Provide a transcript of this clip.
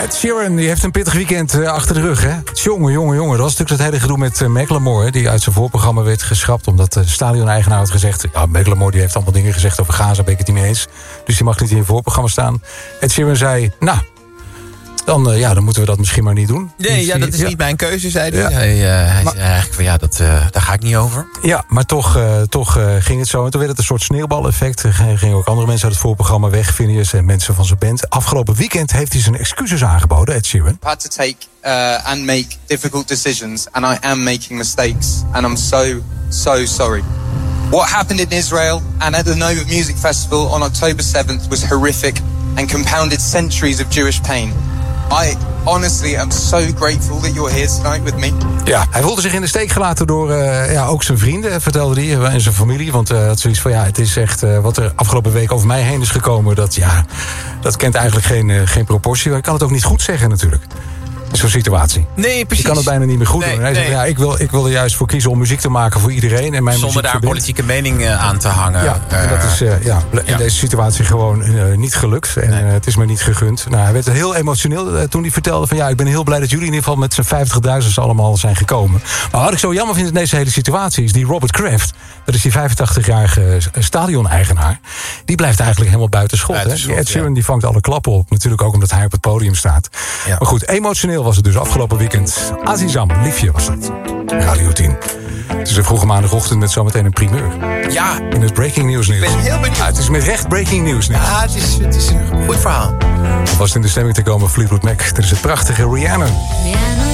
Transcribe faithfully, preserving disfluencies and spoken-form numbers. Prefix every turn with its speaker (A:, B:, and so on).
A: Ed Sheeran die heeft een pittig weekend uh, achter de rug, hè? Jongen, jongen, jongen. Dat was natuurlijk dat hele gedoe met uh, Macklemore, die uit zijn voorprogramma werd geschrapt, omdat de stadion-eigenaar had gezegd, ja, Macklemore die heeft allemaal dingen gezegd over Gaza, ben ik het niet mee eens. Dus die mag niet in je voorprogramma staan. Ed Sheeran zei, nou, dan, uh, ja, dan moeten we dat misschien maar niet doen.
B: Nee,
A: dus
B: ja,
A: die,
B: dat is
A: ja.
B: niet mijn keuze, zei hij.
A: Ja.
B: Hij, uh, hij
A: maar,
B: zei eigenlijk van, ja, dat, uh, daar ga ik niet over.
A: Ja, maar toch, uh, toch uh, ging het zo. En toen werd het een soort sneeuwbaleffect. Er gingen ook andere mensen uit het voorprogramma weg, Phineas en mensen van zijn band. Afgelopen weekend heeft hij zijn excuses aangeboden, Ed Sheeran.
C: I had to take uh, and make difficult decisions, and I am making mistakes, and I'm so, so sorry. What happened in Israel and at the Nova Music Festival on October seventh was horrific and compounded centuries of Jewish pain. I honestly am so grateful that you're here tonight with me.
A: Ja, hij voelde zich in de steek gelaten door uh, ja, ook zijn vrienden, vertelde hij, en zijn familie. Want hij uh, had zoiets van, ja, het is echt uh, wat er afgelopen week over mij heen is gekomen. Dat, ja, dat kent eigenlijk geen, uh, geen proportie. Ik kan het ook niet goed zeggen natuurlijk. Zo'n situatie.
B: Nee, precies.
A: Je kan het bijna niet meer goed
B: nee,
A: doen. Hij
B: nee.
A: zegt, ja, ik, wil, ik wil er juist voor kiezen om muziek te maken voor iedereen. En mijn
B: Zonder daar een
A: verbindt.
B: politieke mening uh, aan te hangen.
A: Ja, en
B: uh,
A: dat is uh, ja, in
B: ja.
A: deze situatie gewoon uh, niet gelukt. En
B: Nee.
A: uh, het is me niet gegund. Nou, hij werd heel emotioneel uh, toen hij vertelde van, ja, ik ben heel blij dat jullie in ieder geval met z'n vijftigduizend allemaal zijn gekomen. Maar wat ik zo jammer vind in deze hele situatie is die Robert Kraft. Dat is die vijfentachtigjarige stadion-eigenaar. Die blijft eigenlijk helemaal buiten schot.
B: Buiten
A: hè?
B: schot,
A: Ed Sheeran
B: ja.
A: die vangt alle klappen op. Natuurlijk ook omdat hij op het podium staat.
B: Ja.
A: Maar goed, emotioneel was het dus afgelopen weekend. Azizam, liefje was het. Radio tien. Het is een vroege maandagochtend met zometeen een primeur.
B: Ja,
A: In het breaking news nieuws.
B: ik ben heel benieuwd.
A: Ja, het is met recht breaking news nieuws.
B: Ja, het is, het is een goed verhaal.
A: Was het in de stemming te komen Fleetwood Mac. Er is het prachtige Rihanna.
D: Rihanna.